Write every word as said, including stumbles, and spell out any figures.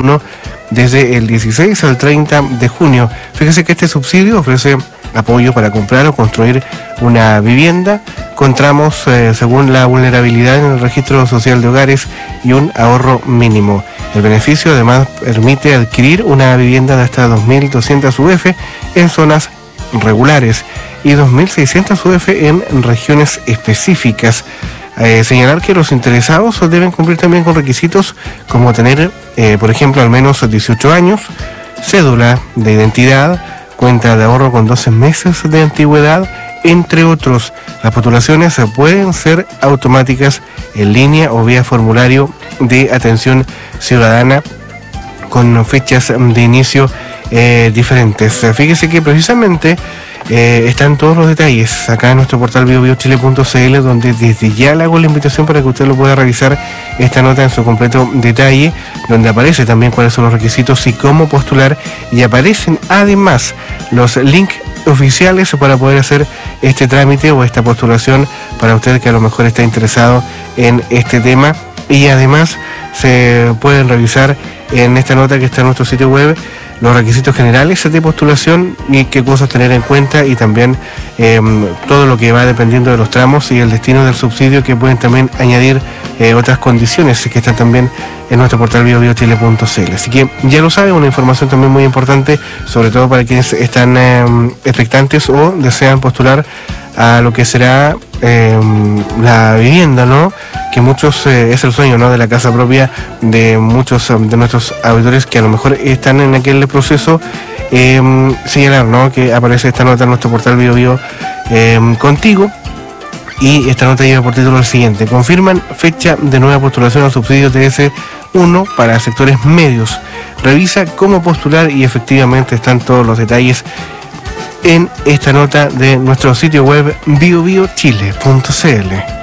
uno desde el dieciséis al treinta de junio. Fíjese que este subsidio ofrece apoyo para comprar o construir una vivienda con tramos eh, según la vulnerabilidad en el registro social de hogares y un ahorro mínimo. El beneficio además permite adquirir una vivienda de hasta dos mil doscientas U F en zonas regulares y dos mil seiscientas U F en regiones específicas. Eh, señalar que los interesados deben cumplir también con requisitos como tener, eh, por ejemplo, al menos dieciocho años, cédula de identidad, cuenta de ahorro con doce meses de antigüedad, entre otros. Las postulaciones pueden ser automáticas en línea o vía formulario de atención ciudadana con fechas de inicio eh, diferentes. Fíjese que precisamente eh, están todos los detalles acá en nuestro portal bio bio chile punto c l, donde desde ya le hago la invitación para que usted lo pueda revisar esta nota en su completo detalle, donde aparece también cuáles son los requisitos y cómo postular, y aparecen además los links oficiales para poder hacer este trámite o esta postulación para usted que a lo mejor está interesado en este tema. Y además se pueden revisar en esta nota que está en nuestro sitio web los requisitos generales de postulación y qué cosas tener en cuenta, y también eh, todo lo que va dependiendo de los tramos y el destino del subsidio, que pueden también añadir eh, otras condiciones que están también en nuestro portal bio bio chile punto c l. Así que ya lo saben, una información también muy importante, sobre todo para quienes están eh, expectantes o desean postular a lo que será eh, la vivienda, ¿no? Que muchos, eh, es el sueño, ¿no?, de la casa propia de muchos um, de nuestros auditores que a lo mejor están en aquel proceso. Eh, señalar, ¿no?, que aparece esta nota en nuestro portal Bio Bio eh, contigo, y esta nota lleva por título el siguiente: confirman fecha de nueva postulación al subsidio T S uno para sectores medios. Revisa cómo postular, y efectivamente están todos los detalles en esta nota de nuestro sitio web bio bio chile punto c l.